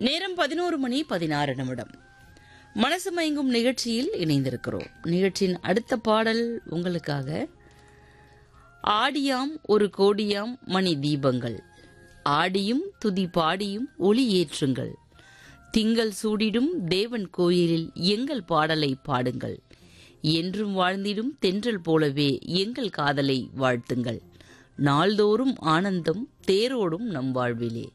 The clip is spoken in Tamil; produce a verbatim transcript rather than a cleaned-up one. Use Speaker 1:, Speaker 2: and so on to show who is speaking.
Speaker 1: நேரம் பதினோரு மணி பதினாறு நிமிடம். மனசு மயங்கும் நிகழ்ச்சியில் இணைந்திருக்கிறோம். நிகழ்ச்சியின் அடுத்த பாடல் உங்களுக்காக. ஆடியாம் ஒரு கோடியாம் மணி தீபங்கள், ஆடியும் துதி பாடியும் ஒளி ஏற்றுங்கள், திங்கள் சூடிடும் தேவன் கோயிலில் எங்கள் பாடலை பாடுங்கள், என்றும் வாழ்ந்திடும் தென்றல் போலவே எங்கள் காதலை வாழ்த்துங்கள், நாள்தோறும் ஆனந்தம் தேரோடும் நம் வாழ்விலே.